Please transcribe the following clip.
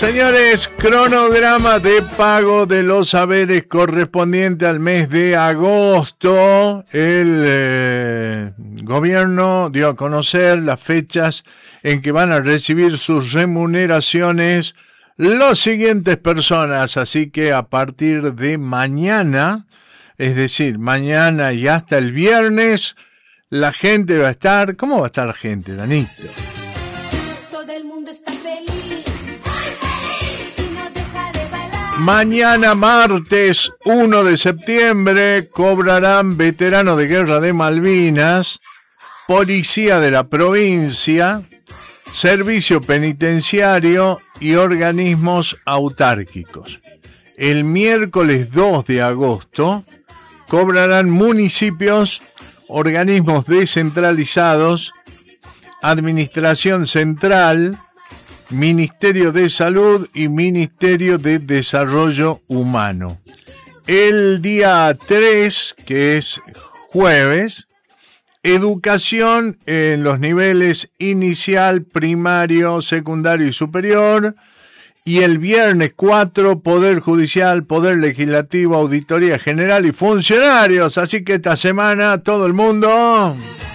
Señores, cronograma de pago de los saberes correspondiente al mes de agosto. El gobierno dio a conocer las fechas en que van a recibir sus remuneraciones las siguientes personas. Así que a partir de mañana, es decir, mañana y hasta el viernes, la gente va a estar... ¿Cómo va a estar la gente, Danito? Todo el mundo está feliz. Mañana martes 1 de septiembre cobrarán veteranos de guerra de Malvinas, policía de la provincia, servicio penitenciario y organismos autárquicos. El miércoles 2 de agosto cobrarán municipios, organismos descentralizados, administración central, Ministerio de Salud y Ministerio de Desarrollo Humano. El día 3, que es jueves, educación en los niveles inicial, primario, secundario y superior. Y el viernes 4, Poder Judicial, Poder Legislativo, Auditoría General y funcionarios. Así que esta semana todo el mundo...